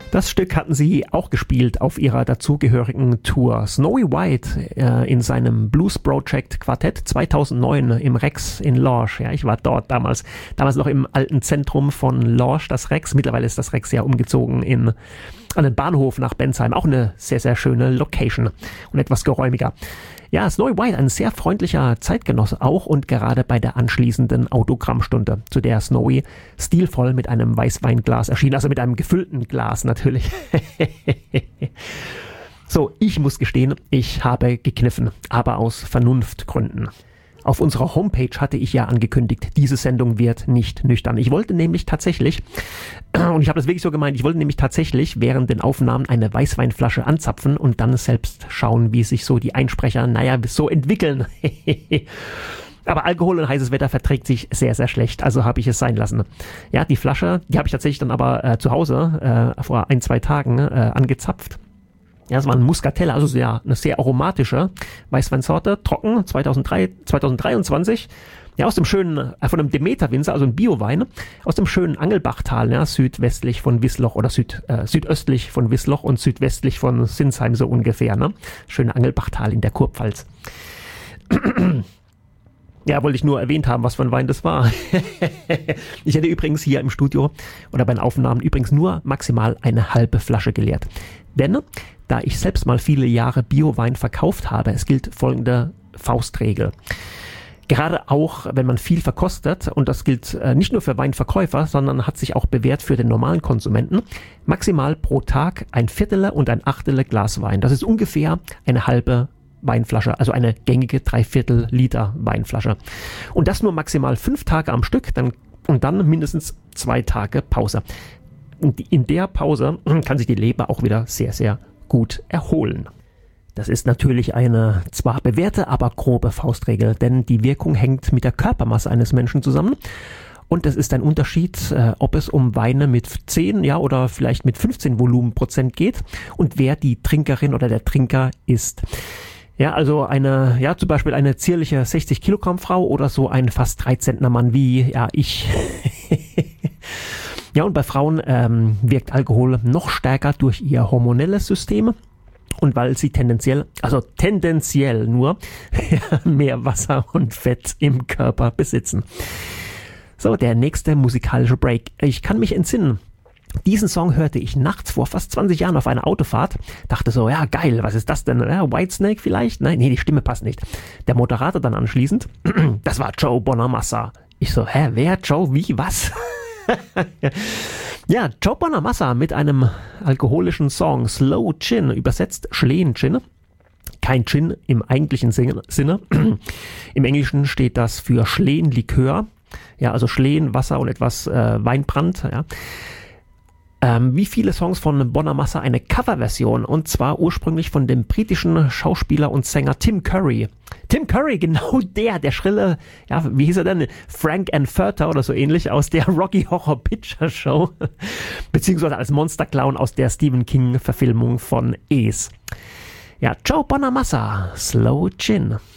Das Stück hatten sie auch gespielt auf ihrer dazugehörigen Tour. Snowy White in seinem Blues Project Quartett 2009 im Rex in Lorsch. Ja, ich war dort damals noch im alten Zentrum von Lorsch, das Rex. Mittlerweile ist das Rex ja umgezogen an den Bahnhof nach Bensheim. Auch eine sehr, sehr schöne Location und etwas geräumiger. Ja, Snowy White, ein sehr freundlicher Zeitgenosse auch und gerade bei der anschließenden Autogrammstunde, zu der Snowy stilvoll mit einem Weißweinglas erschien, also mit einem gefüllten Glas natürlich. So, ich muss gestehen, ich habe gekniffen, aber aus Vernunftgründen. Auf unserer Homepage hatte ich ja angekündigt, diese Sendung wird nicht nüchtern. Ich wollte nämlich tatsächlich, und ich habe das wirklich so gemeint, während den Aufnahmen eine Weißweinflasche anzapfen und dann selbst schauen, wie sich so die Einsprecher, so entwickeln. Aber Alkohol und heißes Wetter verträgt sich sehr, sehr schlecht, also habe ich es sein lassen. Ja, die Flasche, die habe ich tatsächlich dann aber zu Hause vor 1-2 Tagen angezapft. Ja, es war ein Muscatella, also eine sehr aromatische Weißweinsorte, trocken, 2023. Ja, aus dem schönen, von einem Demeter-Winzer, also ein Biowein, aus dem schönen Angelbachtal, ja, südwestlich von Wiesloch oder südöstlich von Wiesloch und südwestlich von Sinsheim so ungefähr, ne? Schöne Angelbachtal in der Kurpfalz. Ja, wollte ich nur erwähnt haben, was für ein Wein das war. Ich hätte übrigens hier im Studio oder bei den Aufnahmen übrigens nur maximal eine halbe Flasche geleert. Denn, da ich selbst mal viele Jahre Biowein verkauft habe, es gilt folgende Faustregel. Gerade auch, wenn man viel verkostet, und das gilt nicht nur für Weinverkäufer, sondern hat sich auch bewährt für den normalen Konsumenten, maximal pro Tag 1/4 und 1/8 Glas Wein. Das ist ungefähr eine halbe Weinflasche, also eine gängige 3/4 Liter Weinflasche. Und das nur maximal 5 Tage am Stück und dann mindestens 2 Tage Pause. Und in der Pause kann sich die Leber auch wieder sehr, sehr gut erholen. Das ist natürlich eine zwar bewährte, aber grobe Faustregel, denn die Wirkung hängt mit der Körpermasse eines Menschen zusammen. Und es ist ein Unterschied, ob es um Weine mit 10, ja, oder vielleicht mit 15 Volumenprozent geht und wer die Trinkerin oder der Trinker ist. Ja, also zum Beispiel eine zierliche 60 Kilogramm Frau oder so ein fast 3-Zentner Mann wie, ich. Ja, und bei Frauen wirkt Alkohol noch stärker durch ihr hormonelles System und weil sie tendenziell nur mehr Wasser und Fett im Körper besitzen. So, der nächste musikalische Break. Ich kann mich entsinnen. Diesen Song hörte ich nachts vor fast 20 Jahren auf einer Autofahrt. Dachte so, ja geil, was ist das denn? Ja, Whitesnake vielleicht? Nein, die Stimme passt nicht. Der Moderator dann anschließend, das war Joe Bonamassa. Ich so, wer? Joe? Wie? Was? Ja, Joe Bonamassa mit einem alkoholischen Song, Slow Gin, übersetzt Schleen-Gin. Kein Gin im eigentlichen Sinne. Im Englischen steht das für Schleen-Likör. Ja, also Schleen, Wasser und etwas Weinbrand. Ja. Wie viele Songs von Bonamassa eine Coverversion, und zwar ursprünglich von dem britischen Schauspieler und Sänger Tim Curry. Tim Curry, genau der schrille, ja, wie hieß er denn? Frank Anfurter oder so ähnlich aus der Rocky Horror Picture Show, beziehungsweise als Monsterclown aus der Stephen King Verfilmung von Es. Ja, Joe Bonamassa, Slow Gin.